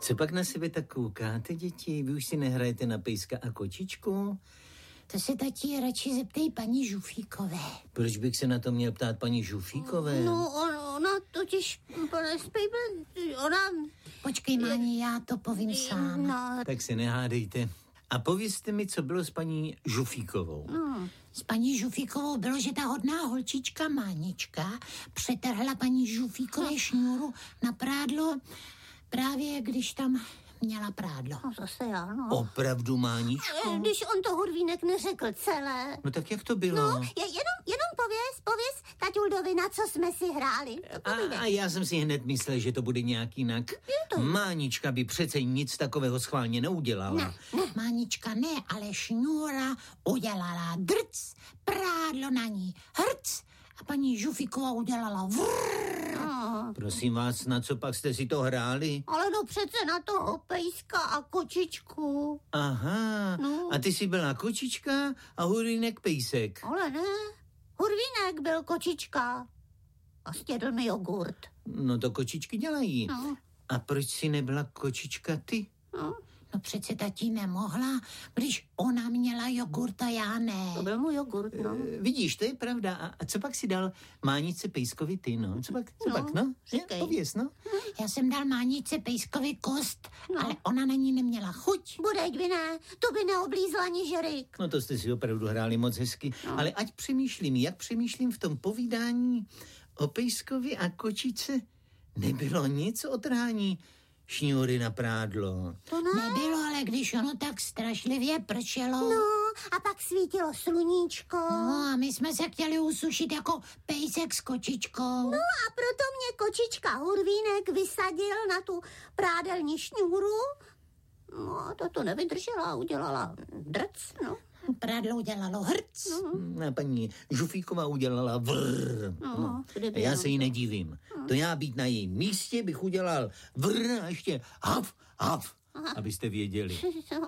Co pak na sebe tak koukáte, děti? Vy už si nehrajete na pejska a kočičku? To se tati radši zeptej paní Žufíkové. Proč bych se na to měl ptát paní Žufíkové? No, ona totiž, ona... Počkej, Máni, já to povím sám. No. Tak se nehádejte. A povězte mi, co bylo s paní Žufíkovou. S paní Žufíkovou bylo, že ta hodná holčička Mánička přetrhla paní Žufíkové šňůru na prádlo právě když tam měla prádlo. No zase já, no. Opravdu, Máničko? Když on to Hurvínek neřekl celé. No tak jak to bylo? No, jenom pověz, taťuldovi, na co jsme si hráli. A já jsem si hned myslel, že to bude nějak jinak. Mánička by přece nic takového schválně neudělala. Ne, Mánička ne, ale šňůra udělala drc, prádlo na ní hrc a paní Žufíková udělala vrrr. Prosím vás, na co pak jste si to hráli? Ale no přece na toho pejska a kočičku. Aha, No. A ty jsi byla kočička a Hurvínek pejsek. Ale ne, Hurvínek byl kočička a stědl mi jogurt. No to kočičky dělají. No. A proč si nebyla kočička ty? No přece tati nemohla, když ona měla jogurt a já ne. To byl můj jogurt, no. Vidíš, to je pravda. A co pak si dal Mánice pejskovi ty, no? Co pak, no? Říkej. Pověz, no? Já jsem dal Mánice pejskovi kost, ale ona na ní neměla chuť. Budeď by ne, to by neoblízla ani žerik. No to jste si opravdu hráli moc hezky. Ale ať přemýšlím, jak přemýšlím v tom povídání o pejskovi a kočičce, nebylo nic o trhání šňůry na prádlo. To ne. Nebylo, ale když ono tak strašlivě pršelo. No, a pak svítilo sluníčko. No a my jsme se chtěli usušit jako pejsek s kočičkou. No a proto mě kočička Hurvínek vysadil na tu prádelní šňůru. No a to nevydržela, udělala drc, no. Prádlo udělalo hrc. A paní Žufíková udělala vrr. No, kdyby Já jenom se jí nedivím. To já být na jejím místě bych udělal vrr a ještě hav, abyste věděli.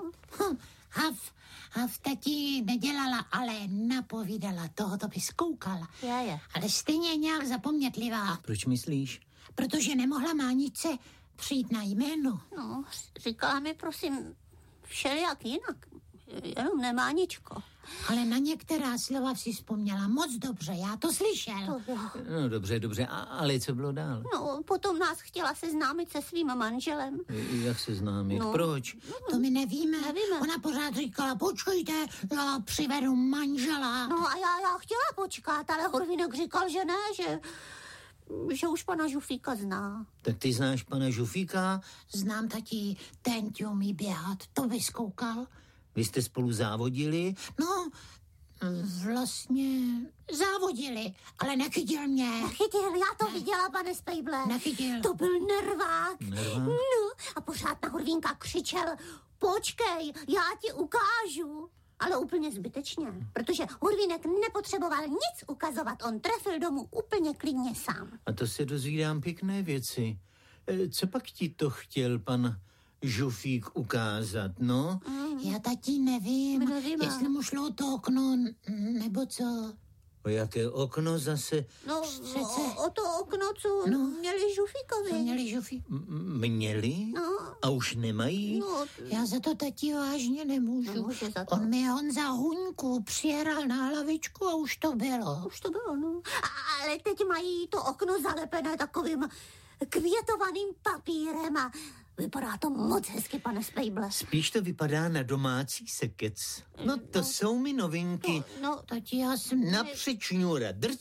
Hav tati nedělala, ale napovídala, toho by zkoukala. Je. Ale stejně nějak zapomnětlivá, Proč myslíš? protože nemohla Mánice přijít na jméno. No, říkala mi prosím všelijak jinak, jenom Nemáničko. Ale na některá slova si vzpomněla moc dobře, já to slyšel. No dobře, ale co bylo dál? No, potom nás chtěla seznámit se svým manželem. Jak se známit? No. Proč? To my nevíme. Nevíme. Ona pořád říkala, počkejte, já přivedu manžela. No a já chtěla počkat, ale Hurvínek říkal, že ne, že už pana Žufíka zná. Tak ty znáš pana Žufíka? Znám tati, ten ti umí běhat, to by zkoukal. Vy jste spolu závodili? No, vlastně závodili, ale nechytil mě. Chytil, já to viděla, pane Spejble. Nechytil. To byl nervák. Nervák? No, a pořád na Hurvínka křičel, počkej, já ti ukážu. Ale úplně zbytečně, protože Hurvínek nepotřeboval nic ukazovat, on trefil domů úplně klidně sám. A to se dozvídám pěkné věci. Co pak ti to chtěl pan Žufík ukázat, no? Já tati nevím, Nevíme. jestli mu šlo to okno, nebo co. O jaké okno zase? No, Přece. o to okno, co měli Žufíkovi. Měli Žufí. Měli? No. A už nemají? No, Já za to tati vážně nemůžu. Nemůže za to. On mi Honza Huňku přijeral na hlavičku a už to bylo. už to bylo, no. Ale teď mají to okno zalepené takovým květovaným papírem a vypadá to moc hezky, pane Spejble. Spíš to vypadá na domácí sekec. No to jsou mi novinky. No, Tati, já jsem... Napřed šňůra drc,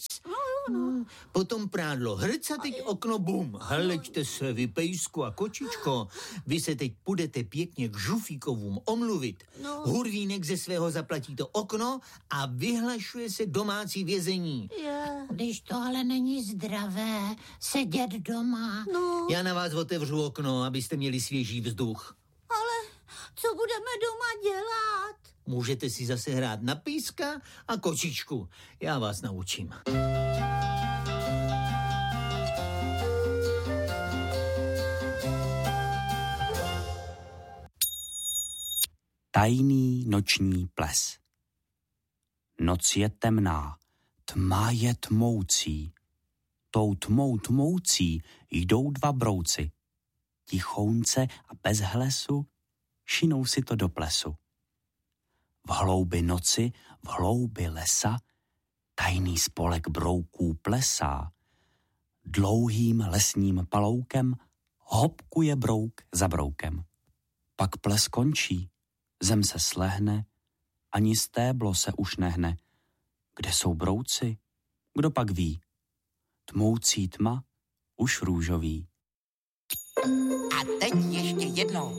potom prádlo hrc a teď okno bum. Hleďte se, vy pejsku a kočičko. Vy se teď půjdete pěkně k Žufíkovům omluvit. No. Hurvínek ze svého zaplatí to okno a vyhlašuje se domácí vězení. Když to ale není zdravé, sedět doma. No, Já na vás otevřu okno, abyste měli svěží vzduch. ale co budeme doma dělat? Můžete si zase hrát na pejska a kočičku. Já vás naučím. Tajný noční ples. Noc je temná, tma je tmoucí. Tou tmou tmoucí jdou dva brouci. tichounce a bez hlesu, šinou si to do plesu. V hloubi noci, v hloubi lesa, tajný spolek brouků plesá. Dlouhým lesním paloukem hopkuje brouk za broukem. Pak ples končí, zem se slehne, ani stéblo se už nehne. Kde jsou brouci? Kdo pak ví? Tmoucí tma, už růžový. A teď ještě jednou.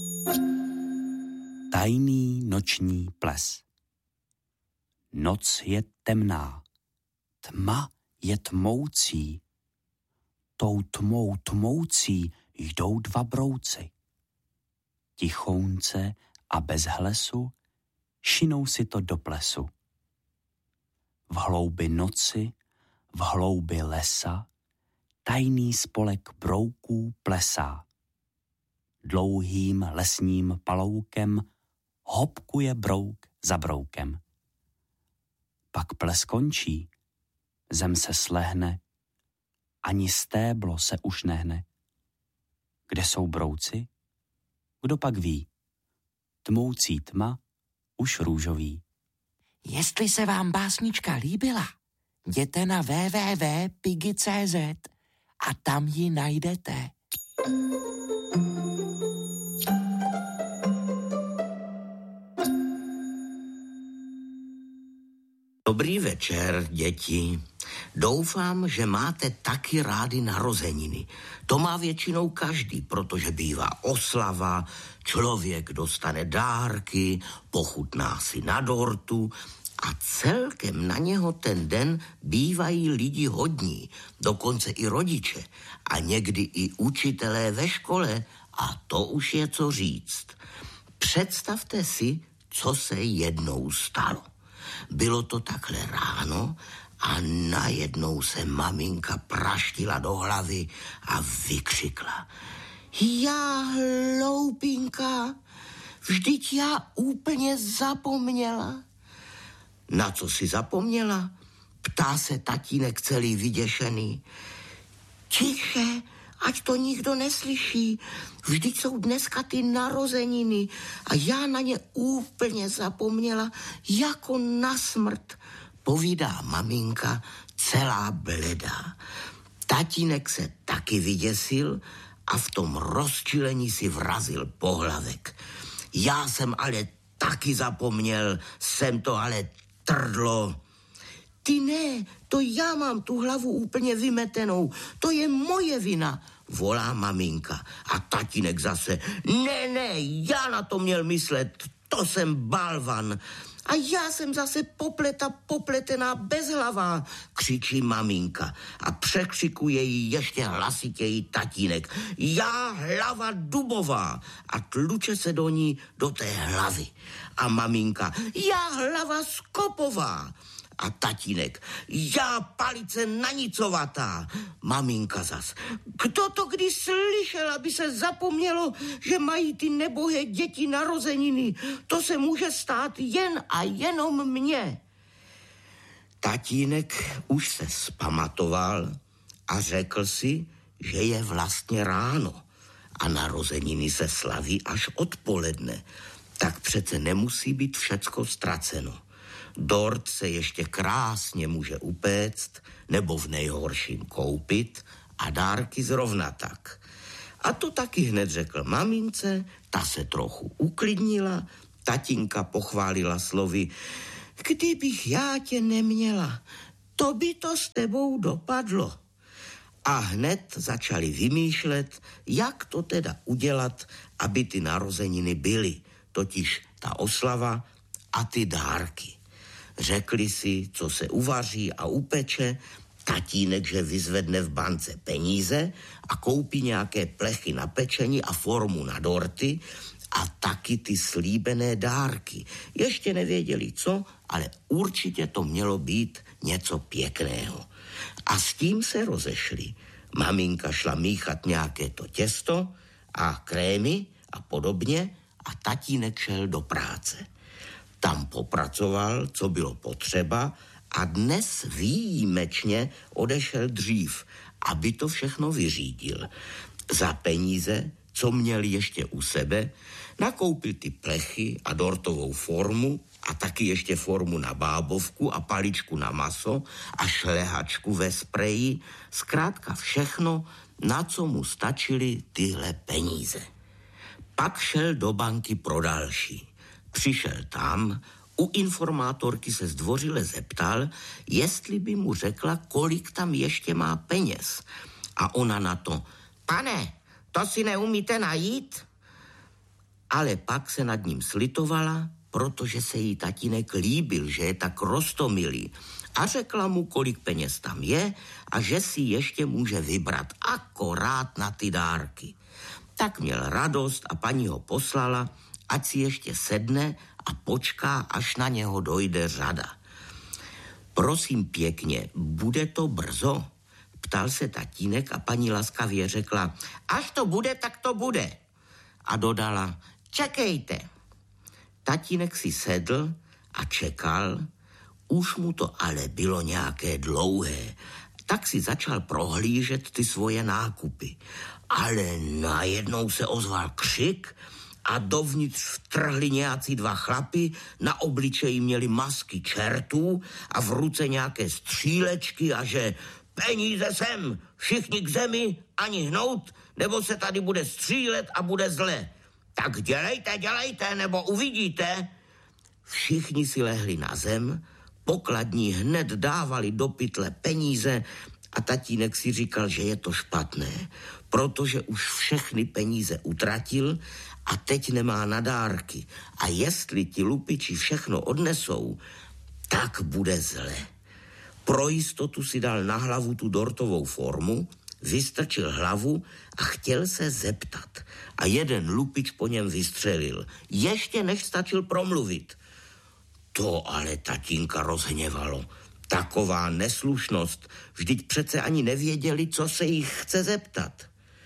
Tajný noční ples. Noc je temná, tma je tmoucí. Tou tmou tmoucí jdou dva brouci. Tichounce a bez hlesu šinou si to do plesu. V hloubi noci, v hloubi lesa, tajný spolek brouků plesá. Dlouhým lesním paloukem hopkuje brouk za broukem. Pak ples končí, zem se slehne, ani stéblo se už nehne. Kde jsou brouci? Kdo pak ví? Tmoucí tma, už růžový. Jestli se vám básnička líbila, jděte na www.piggy.cz a tam ji najdete. Dobrý večer, děti. Doufám, že máte taky rádi narozeniny. To má většinou každý, protože bývá oslava, člověk dostane dárky, pochutná si na dortu a celkem na něho ten den bývají lidi hodní, dokonce i rodiče a někdy i učitelé ve škole a to už je co říct. Představte si, co se jednou stalo. Bylo to takhle ráno a najednou se maminka praštila do hlavy a vykřikla. Já hloupinka, vždyť já úplně zapomněla. Na co si zapomněla? Ptá se tatínek celý vyděšený. Tiše, ať to nikdo neslyší. Vždyť jsou dneska ty narozeniny a já na ně úplně zapomněla jako na smrt, povídá maminka celá bledá. Tatínek se taky vyděsil a v tom rozčilení si vrazil pohlavek. Já jsem ale taky zapomněl, jsem to ale trdlo. Ty ne, to já mám tu hlavu úplně vymetenou, to je moje vina, volá maminka. A tatínek zase, ne, já na to měl myslet, to jsem balvan. A já jsem zase popletená bezhlavá, křičí maminka a překřikuje jí ještě hlasitěji tatínek. Já hlava dubová a tluče se do ní do té hlavy. A maminka, já hlava skopová. A tatínek, já palice nanicovatá. Maminka zas, kdo to kdy slyšel, aby se zapomnělo, že mají ty nebohé děti narozeniny. To se může stát jen a jenom mně. Tatínek už se zpamatoval a řekl si, že je vlastně ráno a narozeniny se slaví až odpoledne. Tak přece nemusí být všecko ztraceno. Dort se ještě krásně může upéct nebo v nejhorším koupit a dárky zrovna tak. A to taky hned řekl mamince, ta se trochu uklidnila, tatínka pochválila slovy, kdybych já tě neměla, to by to s tebou dopadlo. A hned začali vymýšlet, jak to teda udělat, aby ty narozeniny byly, totiž ta oslava a ty dárky. Řekli si, co se uvaří a upeče, tatínek, že vyzvedne v bance peníze a koupí nějaké plechy na pečení a formu na dorty a taky ty slíbené dárky. Ještě nevěděli co, ale určitě to mělo být něco pěkného. A s tím se rozešli. Maminka šla míchat nějaké to těsto a krémy a podobně a tatínek šel do práce. Tam popracoval, co bylo potřeba a dnes výjimečně odešel dřív, aby to všechno vyřídil. Za peníze, co měl ještě u sebe, nakoupil ty plechy a dortovou formu a taky ještě formu na bábovku a paličku na maso a šlehačku ve spreji, zkrátka všechno, na co mu stačily tyhle peníze. Pak šel do banky pro další. Přišel tam, u informátorky se zdvořile zeptal, jestli by mu řekla, kolik tam ještě má peněz. A ona na to: pane, to si neumíte najít? Ale pak se nad ním slitovala, protože se jí tatínek líbil, že je tak roztomilý, a řekla mu, kolik peněz tam je a že si ještě může vybrat akorát na ty dárky. Tak měl radost a paní ho poslala, ať si ještě sedne a počká, až na něho dojde řada. Prosím pěkně, bude to brzo? Ptal se tatínek a paní laskavě řekla: až to bude, tak to bude. A dodala: čekejte. Tatínek si sedl a čekal, už mu to ale bylo nějaké dlouhé, tak si začal prohlížet ty svoje nákupy. Ale najednou se ozval křik a dovnitř vtrhli nějací dva chlapi, na obličeji měli masky čertů a v ruce nějaké střílečky a že peníze sem, všichni k zemi, ani hnout, nebo se tady bude střílet a bude zle. Tak dělejte, nebo uvidíte. Všichni si lehli na zem, pokladní hned dávali do pytle peníze a tatínek si říkal, že je to špatné, protože už všechny peníze utratil a teď nemá na dárky. A jestli ti lupiči všechno odnesou, tak bude zle. Pro jistotu si dal na hlavu tu dortovou formu, vystrčil hlavu a chtěl se zeptat. A jeden lupič po něm vystřelil, ještě než stačil promluvit. To ale tatínka rozhněvalo. Taková neslušnost, vždyť přece ani nevěděli, co se jich chce zeptat.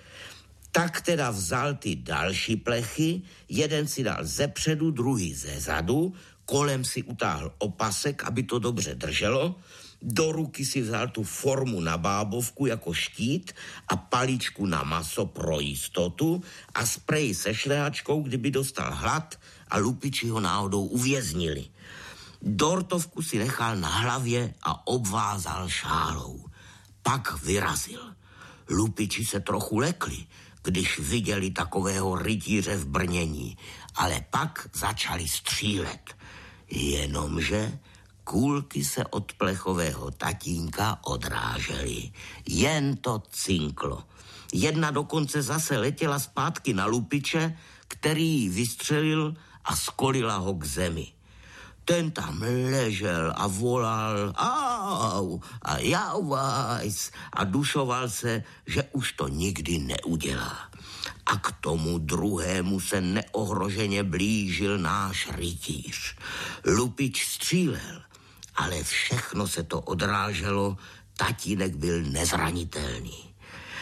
Tak teda vzal ty další plechy, jeden si dal zepředu, druhý zezadu, kolem si utáhl opasek, aby to dobře drželo, do ruky si vzal tu formu na bábovku jako štít a paličku na maso pro jistotu a sprej se šlehačkou, kdyby dostal hlad a lupiči ho náhodou uvěznili. Dortovku si nechal na hlavě a obvázal šálou. Pak vyrazil. Lupiči se trochu lekli, když viděli takového rytíře v brnění, ale pak začali střílet. Jenomže kulky se od plechového tatínka odrážely. Jen to cinklo. Jedna dokonce zase letěla zpátky na lupiče, který ji vystřelil a skolila ho k zemi. Ten tam ležel a volal au a jauvajs a dušoval se, že už to nikdy neudělá. A k tomu druhému se neohroženě blížil náš rytíř. Lupič střílel, ale všechno se to odráželo, tatínek byl nezranitelný.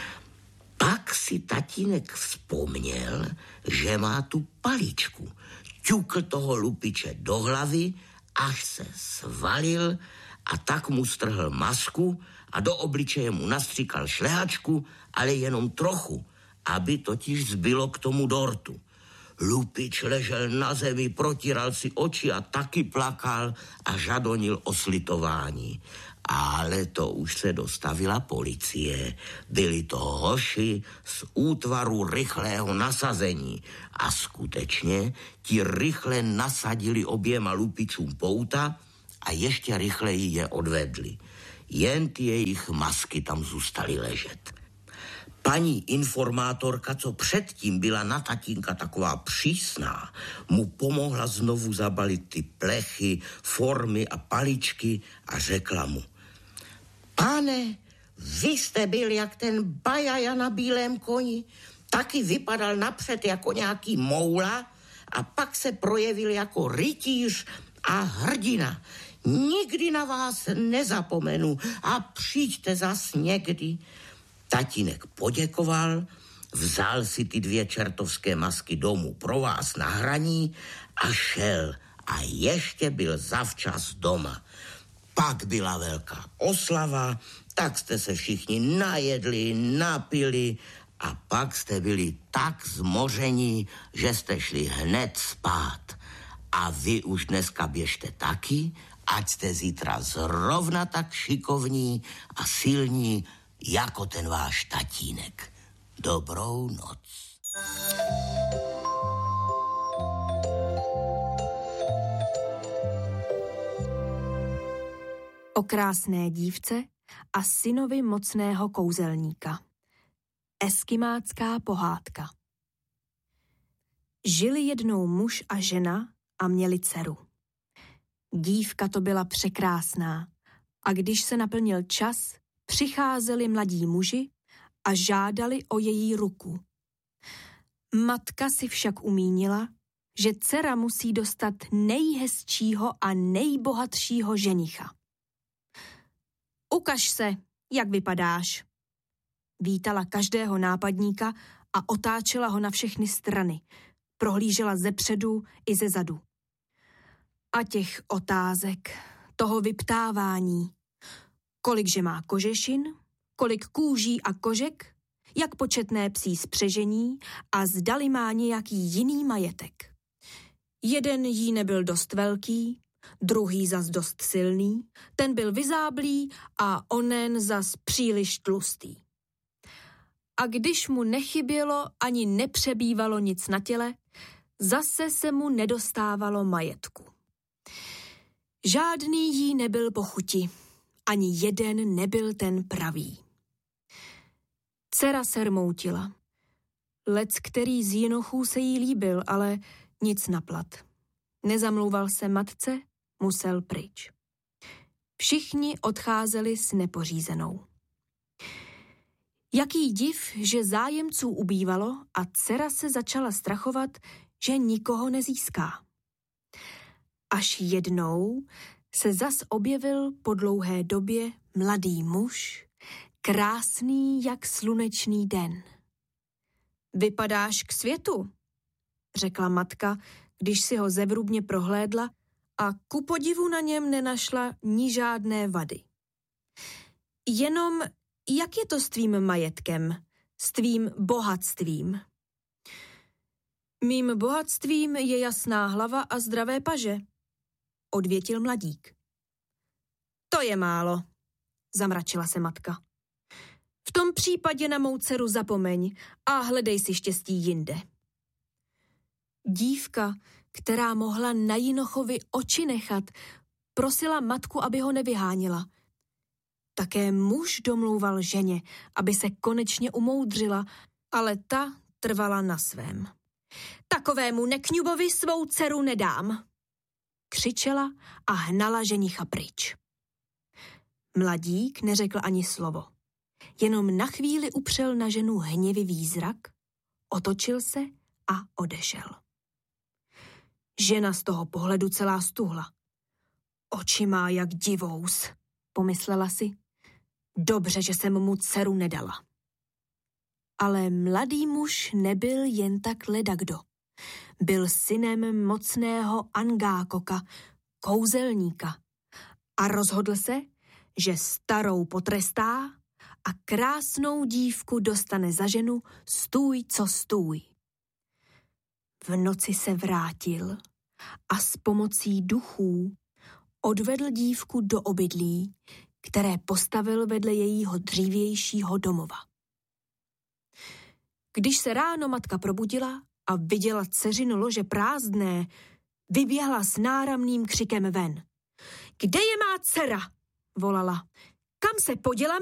Pak si tatínek vzpomněl, že má tu paličku. Ťukl toho lupiče do hlavy, až se svalil a tak mu strhl masku a do obličeje mu nastříkal šlehačku, ale jenom trochu, aby totiž zbylo k tomu dortu. Lupič ležel na zemi, protíral si oči a taky plakal a žadonil o slitování. Ale to už se dostavila policie. Byli to hoši z útvaru rychlého nasazení. A skutečně ti rychle nasadili oběma lupičům pouta a ještě rychleji je odvedli. Jen ty jejich masky tam zůstaly ležet. Paní informátorka, co předtím byla na tatínka taková přísná, mu pomohla znovu zabalit ty plechy, formy a paličky a řekla mu: pane, vy jste byl jak ten bajaja na bílém koni, taky vypadal napřed jako nějaký moula a pak se projevil jako rytíř a hrdina. Nikdy na vás nezapomenu a přijďte zas někdy. Tatínek poděkoval, vzal si ty 2 čertovské masky domů pro vás na hraní a šel a ještě byl zavčas doma. Pak byla velká oslava, tak jste se všichni najedli, napili A pak jste byli tak zmoření, že jste šli hned spát. A vy už dneska běžte taky, ať jste zítra zrovna tak šikovní a silní jako ten váš tatínek. Dobrou noc. O krásné dívce a synovi mocného kouzelníka. Eskimácká pohádka. Žili jednou muž a žena a měli dceru. Dívka to byla překrásná a když se naplnil čas, přicházeli mladí muži a žádali o její ruku. Matka si však umínila, že dcera musí dostat nejhezčího a nejbohatšího ženicha. Ukaž se, jak vypadáš. Vítala každého nápadníka a otáčela ho na všechny strany. Prohlížela zepředu i ze zadu. A těch otázek, toho vyptávání. Kolikže má kožešin, kolik kůží a kožek, jak početné psí spřežení a zdali má nějaký jiný majetek. Jeden jí nebyl dost velký, druhý zas dost silný, ten byl vyzáblý a onen zas příliš tlustý. A když mu nechybělo ani nepřebývalo nic na těle, zase se mu nedostávalo majetku. Žádný jí nebyl po chuti, ani jeden nebyl ten pravý. Dcera se rmoutila. Leckterý z jinochů se jí líbil, ale nic na plat. Nezamlouval se matce, musel pryč. Všichni odcházeli s nepořízenou. Jaký div, že zájemců ubývalo a dcera se začala strachovat, že nikoho nezíská. Až jednou se zas objevil po dlouhé době mladý muž, krásný jak slunečný den. Vypadáš k světu, řekla matka, když si ho zevrubně prohlédla a ku podivu na něm nenašla ni žádné vady. Jenom jak je to s tvým majetkem, s tvým bohatstvím? Mým bohatstvím je jasná hlava a zdravé paže, odvětil mladík. To je málo, zamračila se matka. V tom případě na mou dceru zapomeň a hledej si štěstí jinde. Dívka, která mohla na jinochovi oči nechat, prosila matku, aby ho nevyháněla. Také muž domlouval ženě, aby se konečně umoudřila, ale ta trvala na svém. Takovému nekňubovi svou dceru nedám, křičela a hnala ženicha pryč. Mladík neřekl ani slovo. Jenom na chvíli upřel na ženu hněvivý zrak, otočil se a odešel. Žena z toho pohledu celá stuhla. Oči má jak divous, pomyslela si. Dobře, že jsem mu dceru nedala. Ale mladý muž nebyl jen tak ledakdo. Byl synem mocného Angákoka, kouzelníka. A rozhodl se, že starou potrestá a krásnou dívku dostane za ženu stůj co stůj. V noci se vrátil a s pomocí duchů odvedl dívku do obydlí, které postavil vedle jejího dřívějšího domova. Když se ráno matka probudila a viděla dceřino lože prázdné, vyběhla s náramným křikem ven. Kde je má dcera? Volala. Kam se poděla